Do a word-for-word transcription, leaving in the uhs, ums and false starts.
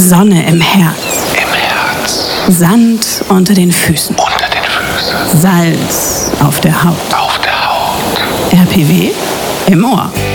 Sonne im Herz. Im Herz. Sand unter den Füßen. Unter den Füßen. Salz auf der Haut. Auf der Haut. R P W im Ohr.